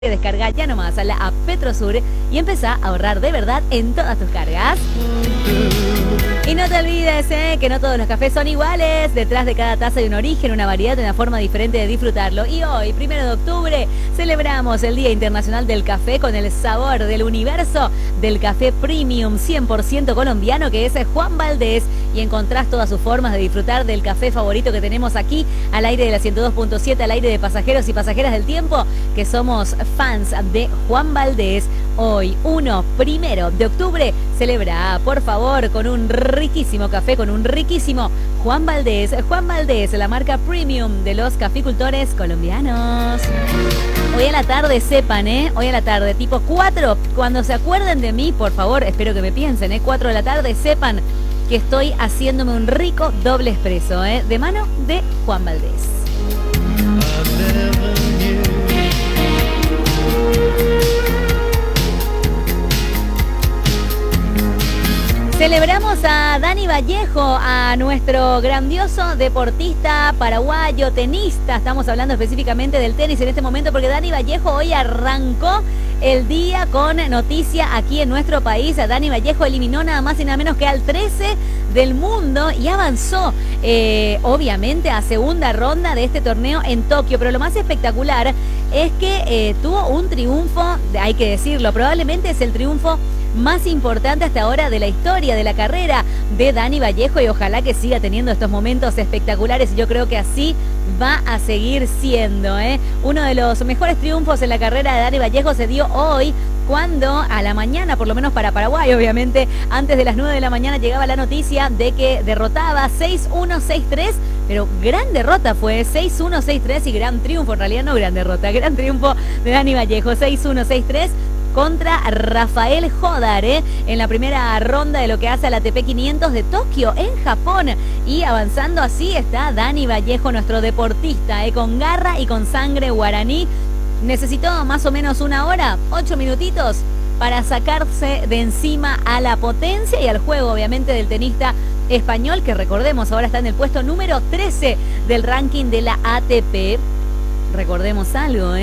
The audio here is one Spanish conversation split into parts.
Descarga ya nomás a la app Petrosur y empezá a ahorrar de verdad en todas tus cargas. Y no te olvides que no todos los cafés son iguales. Detrás de cada taza hay un origen, una variedad, una forma diferente de disfrutarlo. Y hoy, 1 de octubre, celebramos el Día Internacional del Café con el sabor del universo del café premium 100% colombiano, que es Juan Valdés. Y encontrás todas sus formas de disfrutar del café favorito que tenemos aquí, al aire de la 102.7, al aire de pasajeros y pasajeras del tiempo, que somos fans de Juan Valdés. Hoy, 1 de octubre, celebra, por favor, con un riquísimo café, con un riquísimo Juan Valdés. Juan Valdés, la marca premium de los caficultores colombianos. Hoy a la tarde sepan, hoy a la tarde, tipo 4, cuando se acuerden de mí, por favor, espero que me piensen, 4 de la tarde, sepan que estoy haciéndome un rico doble expreso, de mano de Juan Valdés. Celebramos a Dani Vallejo, a nuestro grandioso deportista paraguayo, tenista. Estamos hablando específicamente del tenis en este momento porque Dani Vallejo hoy arrancó el día con noticia aquí en nuestro país. Dani Vallejo eliminó nada más y nada menos que al 13 del mundo y avanzó obviamente a segunda ronda de este torneo en Tokio. Pero lo más espectacular es que tuvo un triunfo, hay que decirlo, probablemente es el triunfo más importante hasta ahora de la historia de la carrera de Dani Vallejo, y ojalá que siga teniendo estos momentos espectaculares. Yo creo que así va a seguir siendo, Uno de los mejores triunfos en la carrera de Dani Vallejo se dio hoy, cuando a la mañana, por lo menos para Paraguay, obviamente, antes de las 9 de la mañana llegaba la noticia de que derrotaba 6-1, 6-3, pero gran derrota fue, 6-1, 6-3, y gran triunfo, en realidad no gran derrota, gran triunfo de Dani Vallejo, 6-1, 6-3, contra Rafael Jodar, en la primera ronda de lo que hace al ATP 500 de Tokio, en Japón. Y avanzando así está Dani Vallejo, nuestro deportista, con garra y con sangre guaraní. Necesitó más o menos 1 hora, 8 minutitos, para sacarse de encima a la potencia y al juego, obviamente, del tenista español, que recordemos, ahora está en el puesto número 13 del ranking de la ATP. Recordemos algo,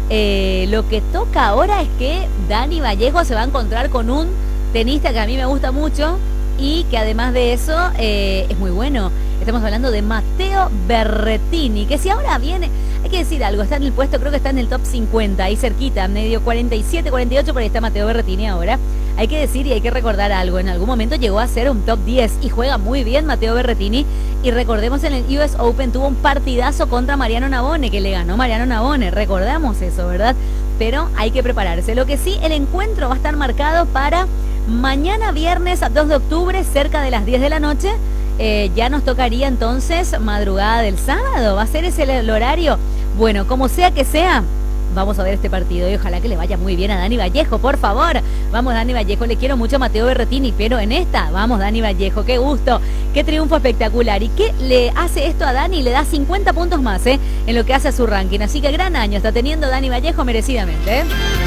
lo que toca ahora es que Dani Vallejo se va a encontrar con un tenista que a mí me gusta mucho y que además de eso es muy bueno. Estamos hablando de Matteo Berrettini, que si ahora viene, hay que decir algo, está en el puesto, creo que está en el top 50, ahí cerquita, medio 47, 48, por ahí está Matteo Berrettini ahora. Hay que decir y hay que recordar algo, en algún momento llegó a ser un top 10 y juega muy bien Matteo Berrettini. Y recordemos, en el US Open tuvo un partidazo contra Mariano Navone, que le ganó Mariano Navone, recordamos eso, ¿verdad? Pero hay que prepararse. Lo que sí, el encuentro va a estar marcado para mañana viernes 2 de octubre, cerca de las 10 de la noche. Ya nos tocaría entonces madrugada del sábado, va a ser ese el horario. Bueno, como sea que sea, vamos a ver este partido y ojalá que le vaya muy bien a Dani Vallejo, por favor. Vamos, Dani Vallejo, le quiero mucho a Matteo Berrettini, pero en esta, vamos, Dani Vallejo, qué gusto, qué triunfo espectacular. ¿Y qué le hace esto a Dani? Le da 50 puntos más, en lo que hace a su ranking. Así que gran año está teniendo Dani Vallejo merecidamente,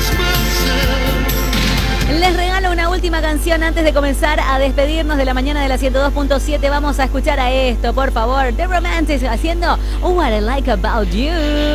Les regalo una última canción antes de comenzar a despedirnos de la mañana de la 102.7. Vamos a escuchar a esto, por favor. The Romantics haciendo What I Like About You.